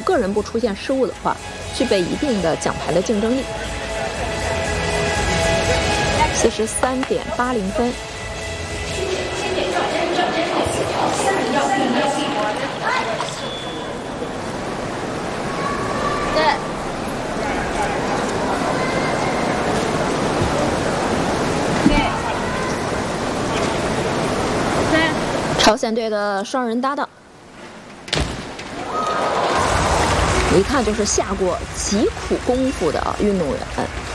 个人不出现失误的话，具备一定的奖牌的竞争力。43.80分。朝鲜队的双人搭档，一看就是下过极苦功夫的运动员，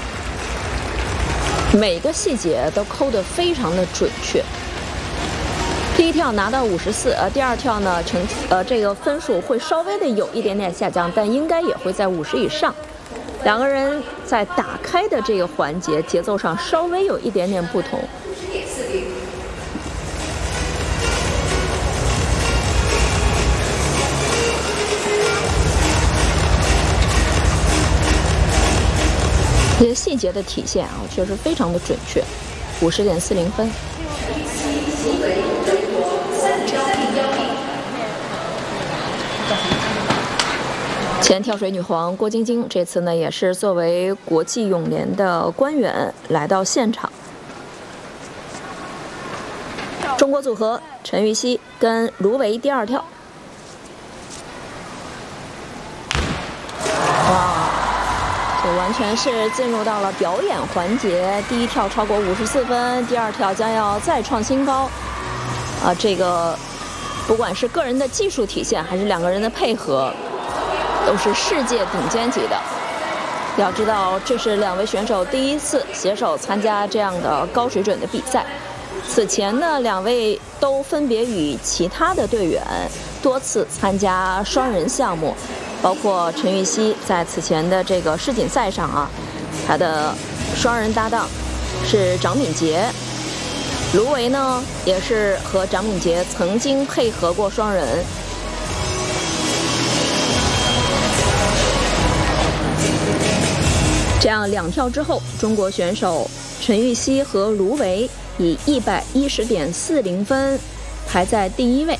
每个细节都抠得非常的准确。第一跳拿到54，第二跳呢这个分数会稍微的有一点点下降，但应该也会在50以上。两个人在打开的这个环节节奏上稍微有一点点不同。这些细节的体现啊，确实非常的准确。50.40分。前跳水女皇郭晶晶这次呢，也是作为国际泳联的官员来到现场。中国组合陈芋汐跟卢维第二跳。完全是进入到了表演环节，第一跳超过54分，第二跳将要再创新高。这个不管是个人的技术体现，还是两个人的配合，都是世界顶尖级的。要知道，这是两位选手第一次携手参加这样的高水准的比赛。此前呢，两位都分别与其他的队员多次参加双人项目。包括陈芋汐在此前的这个世锦赛上啊，他的双人搭档是张敏杰，卢维呢也是和张敏杰曾经配合过双人。这样两跳之后，中国选手陈芋汐和卢维以110.40分排在第一位。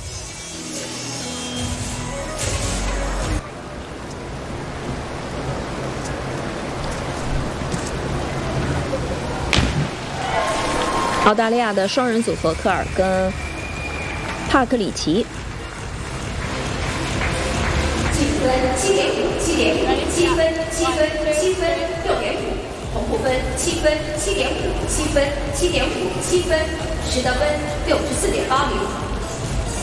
澳大利亚的双人组合科尔跟帕克里奇。7分，6.5，同步分7分，7.5，7分，7.5，7分，10得分64.80。